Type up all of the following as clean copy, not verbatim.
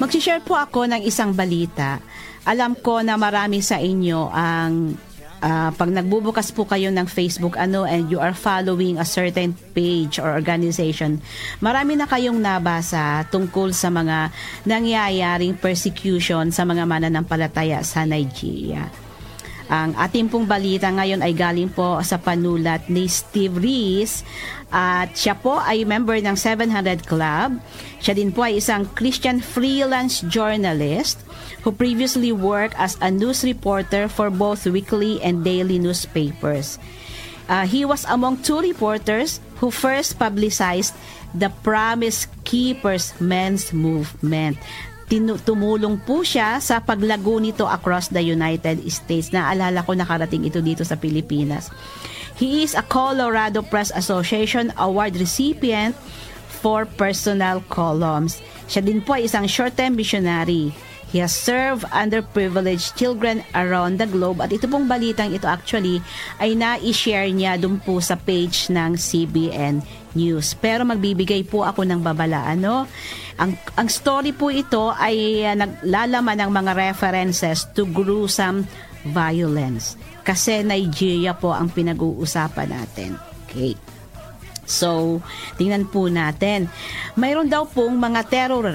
Mag-share po ako ng isang balita. Alam ko na marami sa inyo ang pag nagbubukas po kayo ng Facebook and you are following a certain page or organization, marami na kayong nabasa tungkol sa mga nangyayaring persecution sa mga mananampalataya sa Nigeria. Ang ating pong balita ngayon ay galing po sa panulat ni Steve Rees at siya po ay member ng 700 Club. Siya din po ay isang Christian freelance journalist who previously worked as a news reporter for both weekly and daily newspapers. He was among two reporters who first publicized the Promise Keepers Men's Movement. Tumulong po siya sa paglago nito across the United States. Naalala ko nakarating ito dito sa Pilipinas. He is a Colorado Press Association Award recipient for personal columns. Siya din po ay isang short-term missionary. He has served underprivileged children around the globe. At ito pong balitang ito actually ay na-share niya dun po sa page ng CBN News. Pero magbibigay po ako ng babala. Ang story po ito ay naglalaman ng mga references to gruesome violence. Kasi Nigeria po ang pinag-uusapan natin. Okay. So, tingnan po natin. Mayroon daw pong mga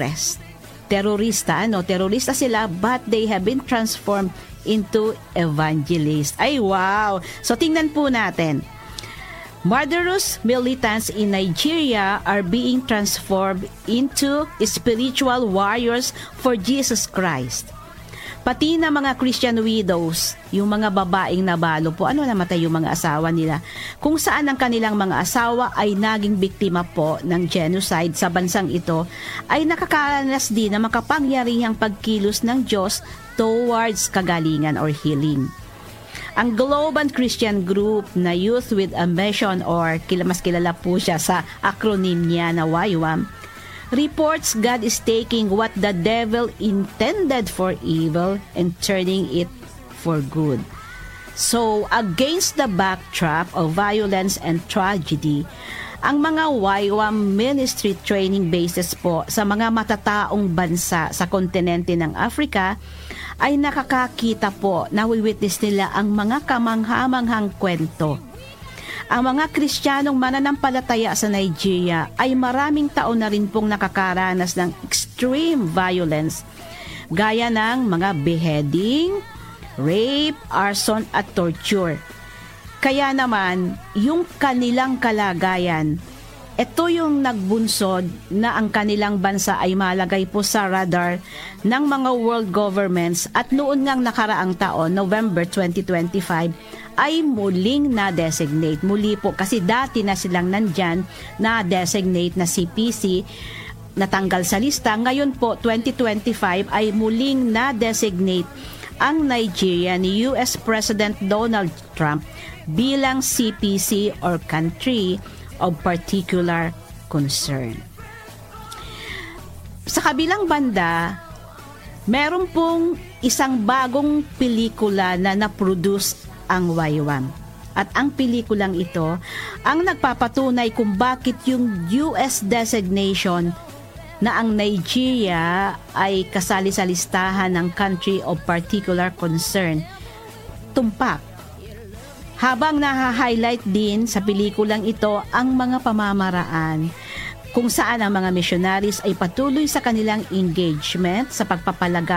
terorista sila, but they have been transformed into evangelists. Ay, wow! So, tingnan po natin. Murderous militants in Nigeria are being transformed into spiritual warriors for Jesus Christ. Pati na mga Christian widows, yung mga babaeng nabalo po, namatay yung mga asawa nila, kung saan ang kanilang mga asawa ay naging biktima po ng genocide sa bansang ito, ay nakakaranas din ng makapangyarihang pagkilos ng Diyos towards kagalingan or healing. Ang Global Christian Group na Youth with a Mission or mas kilala po siya sa acronym niya na YWAM, reports God is taking what the devil intended for evil and turning it for good. So, against the backdrop of violence and tragedy, ang mga YWAM ministry training bases po sa mga matataong bansa sa kontinente ng Africa ay nakakakita po, nawi-witness nila ang mga kamanghamanghang kwento. Ang mga Kristiyanong mananampalataya sa Nigeria ay maraming taon na rin pong nakakaranas ng extreme violence gaya ng mga beheading, rape, arson at torture. Kaya naman, yung kanilang kalagayan, ito yung nagbunsod na ang kanilang bansa ay malagay po sa radar ng mga world governments at noon ngang nakaraang taon, November 2025, ay muling na-designate. Muli po kasi dati na silang nandyan na-designate na CPC, natanggal sa lista. Ngayon po, 2025 ay muling na-designate ang Nigeria ni US President Donald Trump bilang CPC or Country of Particular Concern. Sa kabilang banda, meron pong isang bagong pelikula na na-produce ang YWAM. At ang pelikulang ito ang nagpapatunay kung bakit yung US designation na ang Nigeria ay kasali sa listahan ng Country of Particular Concern tumpak. Habang naha-highlight din sa pelikulang ito ang mga pamamaraan kung saan ang mga missionaries ay patuloy sa kanilang engagement sa pagpapalaga